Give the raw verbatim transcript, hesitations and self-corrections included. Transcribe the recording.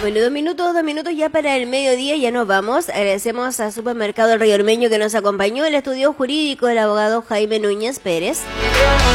Bueno, dos minutos, dos minutos ya para el mediodía, ya nos vamos. Agradecemos a Supermercado El Rey Ormeño que nos acompañó, el estudio jurídico del abogado Jaime Núñez Pérez.